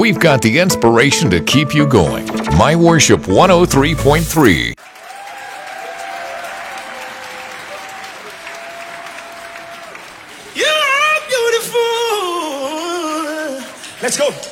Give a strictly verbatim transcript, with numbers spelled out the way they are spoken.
We've got the inspiration to keep you going. My Worship one oh three point three. You're beautiful. Let's go.